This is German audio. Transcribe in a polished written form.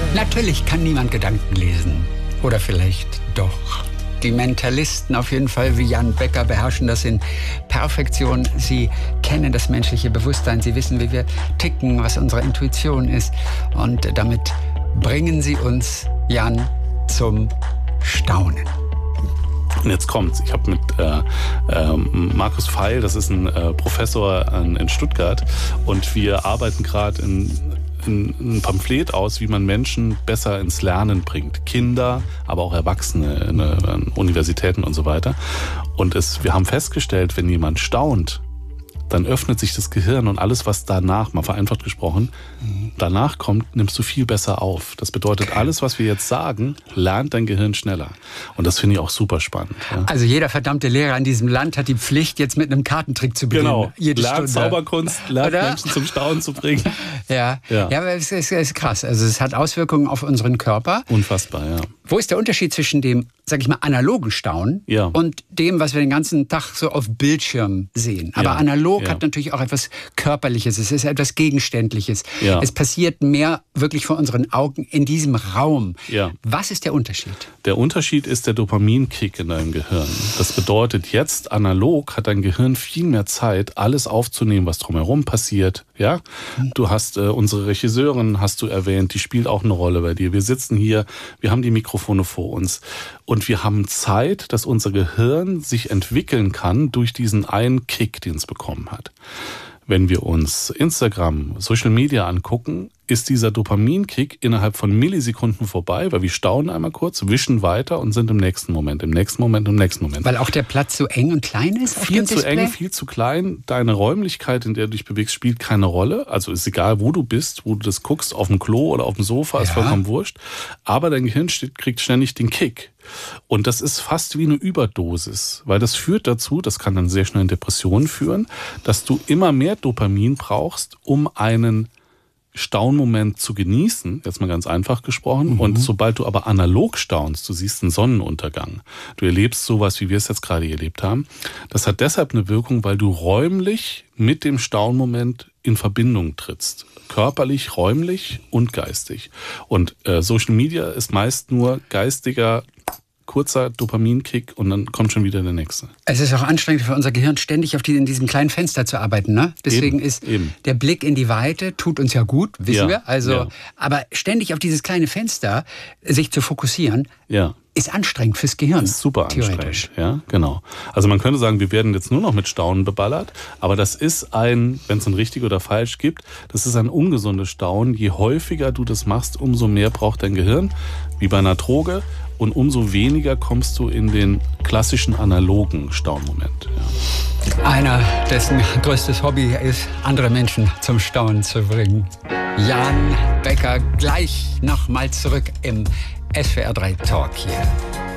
Natürlich kann niemand Gedanken lesen. Oder vielleicht doch. Die Mentalisten auf jeden Fall wie Jan Becker beherrschen das in Perfektion. Sie kennen das menschliche Bewusstsein. Sie wissen, wie wir ticken, was unsere Intuition ist. Und damit bringen sie uns, Jan, zum Staunen. Und jetzt kommt's. Ich habe mit Markus Pfeil, das ist ein Professor in Stuttgart, und wir arbeiten gerade ein Pamphlet aus, wie man Menschen besser ins Lernen bringt. Kinder, aber auch Erwachsene an Universitäten und so weiter. Und wir haben festgestellt, wenn jemand staunt, dann öffnet sich das Gehirn und alles, was danach, mal vereinfacht gesprochen, danach kommt, nimmst du viel besser auf. Das bedeutet, alles, was wir jetzt sagen, lernt dein Gehirn schneller. Und das finde ich auch super spannend. Ja. Also jeder verdammte Lehrer in diesem Land hat die Pflicht, jetzt mit einem Kartentrick zu beginnen. Genau, jede lernt Stunde. Zauberkunst, lernt Oder? Menschen zum Staunen zu bringen. Ja, aber es ist krass. Also es hat Auswirkungen auf unseren Körper. Unfassbar, ja. Wo ist der Unterschied zwischen dem, sag ich mal, analogen Staunen und dem, was wir den ganzen Tag so auf Bildschirm sehen? Aber analog hat natürlich auch etwas Körperliches, es ist etwas Gegenständliches. Ja. Es passiert mehr wirklich vor unseren Augen in diesem Raum. Ja. Was ist der Unterschied? Der Unterschied ist der Dopaminkick in deinem Gehirn. Das bedeutet, jetzt analog hat dein Gehirn viel mehr Zeit, alles aufzunehmen, was drumherum passiert. Ja? Du hast unsere Regisseurin, hast du erwähnt, die spielt auch eine Rolle bei dir. Wir sitzen hier, wir haben die Mikrofone vor uns und wir haben Zeit, dass unser Gehirn sich entwickeln kann durch diesen einen Kick, den es bekommen hat. Wenn wir uns Instagram, Social Media angucken, ist dieser Dopaminkick innerhalb von Millisekunden vorbei, weil wir staunen einmal kurz, wischen weiter und sind im nächsten Moment. Weil auch der Platz so eng und klein ist auf dem Display? Viel zu eng, viel zu klein. Deine Räumlichkeit, in der du dich bewegst, spielt keine Rolle. Also ist egal, wo du bist, wo du das guckst, auf dem Klo oder auf dem Sofa, ist vollkommen wurscht. Aber dein Gehirn kriegt ständig den Kick. Und das ist fast wie eine Überdosis, weil das führt dazu, das kann dann sehr schnell in Depressionen führen, dass du immer mehr Dopamin brauchst, um einen Staunmoment zu genießen, jetzt mal ganz einfach gesprochen. Und sobald du aber analog staunst, du siehst einen Sonnenuntergang, du erlebst sowas, wie wir es jetzt gerade erlebt haben, das hat deshalb eine Wirkung, weil du räumlich mit dem Staunmoment in Verbindung trittst. Körperlich, räumlich und geistig. Und Social Media ist meist nur geistiger, kurzer Dopaminkick und dann kommt schon wieder der nächste. Es ist auch anstrengend für unser Gehirn, ständig in diesem kleinen Fenster zu arbeiten. Ne? Deswegen ist der Blick in die Weite, tut uns ja gut, wissen wir. Also, aber ständig auf dieses kleine Fenster sich zu fokussieren, ist anstrengend fürs Gehirn. Ist super anstrengend, ja, genau. Also man könnte sagen, wir werden jetzt nur noch mit Staunen geballert, aber das ist wenn es ein richtig oder falsch gibt, das ist ein ungesundes Staunen. Je häufiger du das machst, umso mehr braucht dein Gehirn, wie bei einer Droge, und umso weniger kommst du in den klassischen analogen Staunmoment. Ja. Einer, dessen größtes Hobby ist, andere Menschen zum Staunen zu bringen. Jan Becker, gleich nochmal zurück im SWR 3 Talk hier.